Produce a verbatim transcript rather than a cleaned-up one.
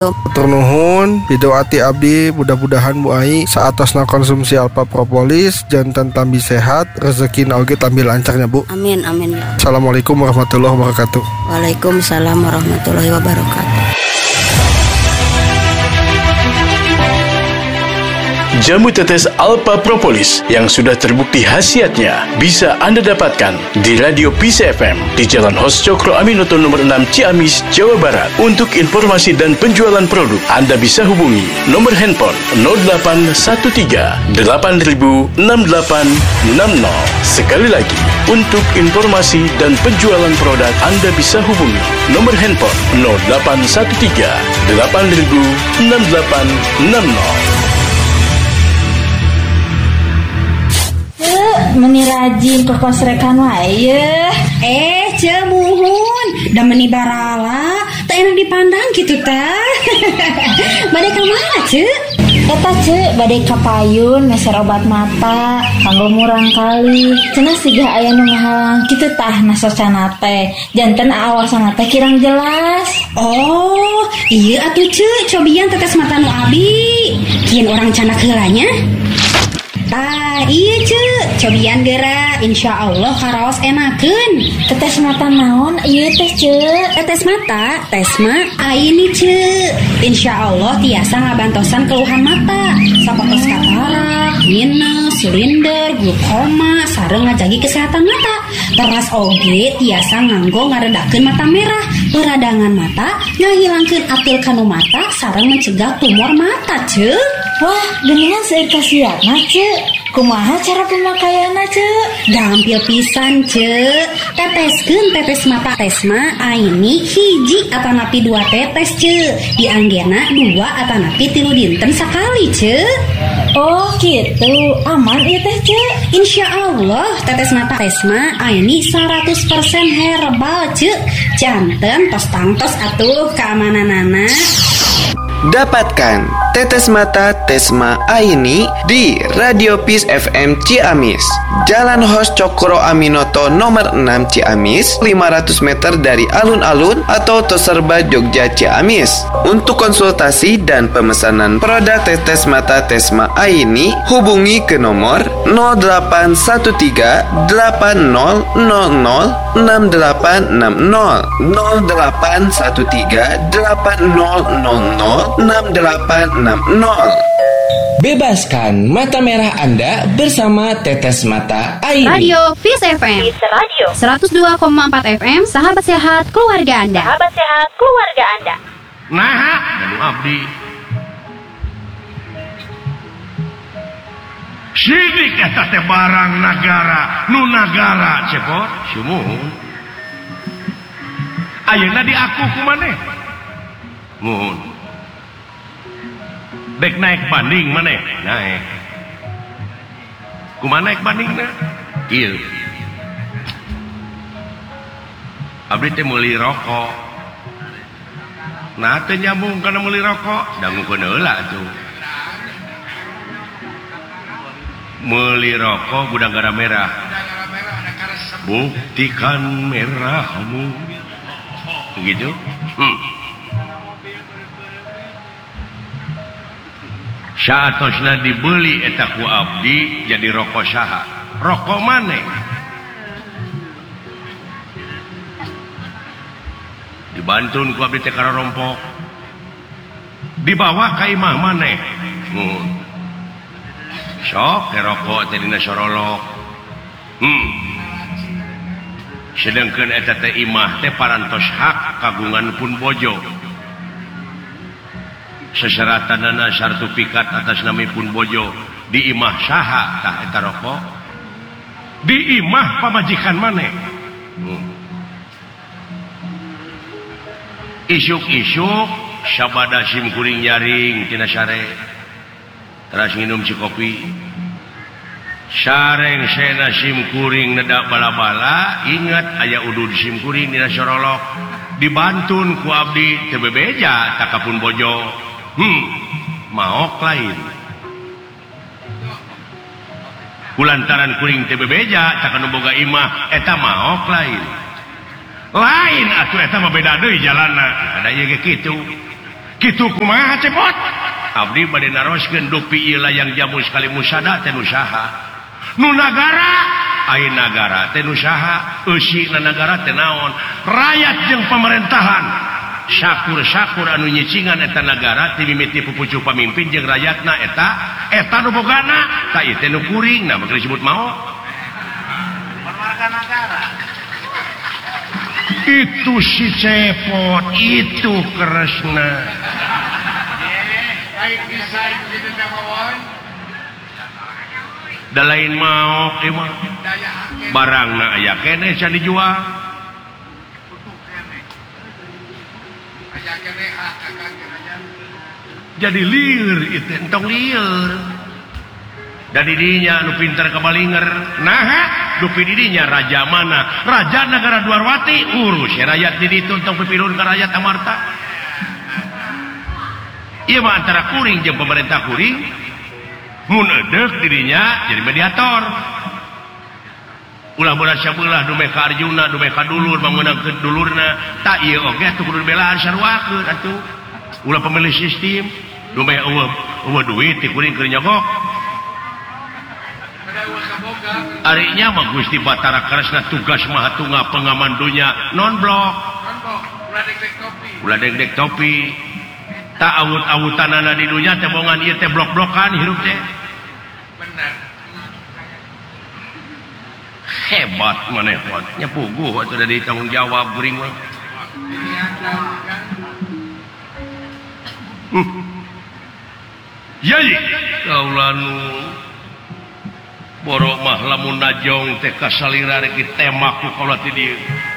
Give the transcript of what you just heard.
Hatur nuhun, pidoati abdi mudah-mudahan Bu Ai saatosna konsumsi Alpha Propolis jantan tambi sehat, rezeki oge tambi lancarnya Bu. Amin amin ya. Assalamualaikum warahmatullahi wabarakatuh. Waalaikumsalam warahmatullahi wabarakatuh. Jamu tetes Alpha Propolis yang sudah terbukti khasiatnya bisa Anda dapatkan di Radio Peace F M di Jalan Hos Cokro Aminoto nomor enam Ciamis, Jawa Barat. Untuk informasi dan penjualan produk, Anda bisa hubungi nomor handphone nol delapan satu tiga delapan nol enam delapan enam nol. Sekali lagi, untuk informasi dan penjualan produk, Anda bisa hubungi nomor handphone nol delapan satu tiga delapan nol enam delapan enam nol. Meni rajin ke kos rekan wae. Eh, cemuhun, da meni barala, tak enak dipandang gitu tah. Bade ka mana, Ce? Eta Ce, bade ka payun meser obat mata, kanggo murang kali. Cenah siga aya nu ngahalang kitu tah nasocana teh. Janten awasana teh kirang jelas. Oh, iya atuh Ce, cobian tetes mata nu abi. Kieu orang canak heulanya. Ah, iya Ce, cobian geura, insya Allah karaos enakeun. Tetes mata naon ieu teh Ce? Tetes mata, tes mah aini Ce. Insya Allah tiasa ngabantosan keluhan mata, sapatos katarak, minus, silinder, glukoma, sareng ngajagi kesehatan mata. Teras oge tiasa nganggo ngaredakeun mata merah, peradangan mata, ngahilangkeun atil kanu mata, sareng mencegah tumor mata Ce. Wah, geningan seueur kasiatna Ce. Kumaha cara pemakaianna Ce? Gampil pisan Ce. Teteskeun tetes mata Tesma aini hiji atanapi dua tetes Ce. Di anggena dua atanapi tilu dinten sakali Ce. Oh gitu, aman ieu teh Ce. Insya Allah tetes mata Tesma aini seratus persen herbal Ce. Janten tos tangtos atuh keamananana. Dapatkan tetes mata Tesma Aini di Radio Peace F M Ciamis, Jalan Hos Cokro Aminoto nomor enam Ciamis, lima ratus meter dari alun-alun atau Toserba Jogja Ciamis. Untuk konsultasi dan pemesanan produk tetes mata Tesma Aini, hubungi ke nomor nol delapan satu tiga delapan nol nol nol enam delapan enam nol nol delapan satu tiga delapan nol nol nol enam delapan enam nol. Bebaskan mata merah Anda bersama Tetes Mata Aini. Radio Peace F M. Peace Radio. seratus dua koma empat F M. Sahabat sehat keluarga Anda. Sahabat sehat keluarga Anda. Nah, dan abdi. Sidik eta teh barang nagara, nu nagara cepot, sumuhun. Ayeuna di aku kumaneh. Muhun. Dek naik banding maneh, naik. Kumaha naik bandingna? Ieu. Abdi teh meuli rokok. Nah teh nyambung kana meuli rokok, dangukeun heula atuh. Meuli rokok gudang garam merah. Buktikan merahmu. Begitu? Hmm. Saatosna dibeli eta ku abdi jadi rokok saha? Rokok maneh? Dibantun ku abdi teh kararompok. Dibawa ka imah maneh. Hmm. Sok rokok teh dina sorolok. Hmm. Sedangkeun eta teh imah teh parantos hak kagungan pun bojo. Seseratanana sertifikat atas nami pun bojo di imah saha tah eta rokok? Di imah pamajikan maneh. Hmm. Isuk-isuk sabada sim kuring jaring tina sare. Teras nginum si kopi. Sareng sena sim kuring nedak bala-bala, ingat aya udud sim kuring dina sorolok. Dibantun ku abdi teu bebeja takapun bojo. Hmm, maok lain. Kulantaran kuring teu bebeja tak anu boga imah eta maok lain. Lain atuh eta mah beda deui jalanna. Ada ye kitu. kitu kumaha cepot abdi bade naroskeun dupi ieu layang jamu sekali musada teh usaha nu nagara ai nagara teh usaha eusina nagara teh naon rakyat jeung pemerintahan syakur-syakur anu nyicingan eta nagara ti mimiti pupucuk pamimpin jeung rakyatna eta eta nu bogana ka ieu teh nu kuring nah mangga disebut mau warga negara itu si cepot itu keresna da lain mau emang barangna aya keneh can dijual jadi lieur itu entong lieur dari dinya anu pinter kabalinger nah dupi didinya raja mana raja negara Dwarwati urus ya rakyat di ditu untuk pipirun ke rakyat amarta iya mah antara kuring jeung pemerintah kuring mun eudeuh dirinya jadi mediator ulah beurasa beulah dume ka Arjuna dume ka dulur meunangkeun dulurna tak ieu oge atuh kudu belaan sarwakeun atuh ulah pemilih sistem dume eueuh eueuh duit ti kuring keur nyogok arinya mah Gusti Batara Kresna tugas mahatunga pengaman dunya non blok ulah dek-dek topi tak awut-awutanana di dunya teh bongan ieu teh blok-blokan hirup teh bener hebat maneh nya puguh atuh da ditanggung jawab geuring mah yai kaulanu borok mah lamun najong teh kasalira rek tembak ku kaula ti dieu